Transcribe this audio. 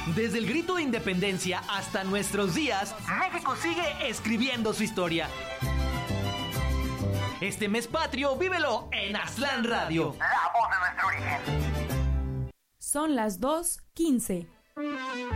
Desde el grito de independencia hasta nuestros días, México sigue escribiendo su historia. Este mes patrio, vívelo en Aztlán Radio. La voz de nuestro origen. Son las 2:15.